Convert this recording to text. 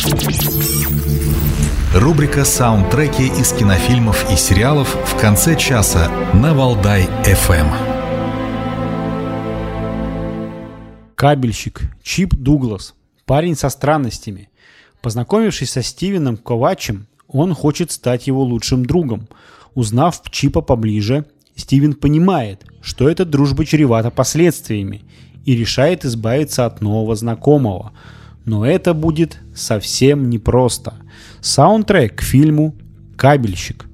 Рубрика «Саундтреки» из кинофильмов и сериалов в конце часа на Валдай-ФМ. Кабельщик Чип Дуглас. Парень со странностями. Познакомившись со Стивеном Ковачем, он хочет стать его лучшим другом. Узнав Чипа поближе, Стивен понимает, что эта дружба чревата последствиями, и решает избавиться от нового знакомого. Но это будет совсем непросто. Саундтрек к фильму «Кабельщик».